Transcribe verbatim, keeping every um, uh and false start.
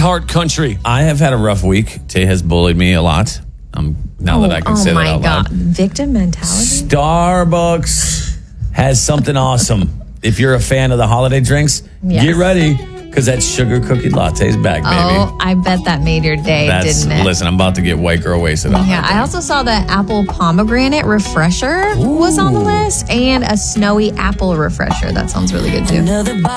Heart Country. I have had a rough week. Tay has bullied me a lot. Um, now oh, that I can oh say that my out God. loud. Victim mentality? Starbucks has something awesome. If you're a fan of the holiday drinks, Yes. get ready because that sugar cookie latte's back, baby. Oh, I bet that made your day, That's, didn't it? Listen, I'm about to get white girl wasted on Yeah, that I thing. also saw the apple pomegranate refresher was on the list and a snowy apple refresher. That sounds really good too.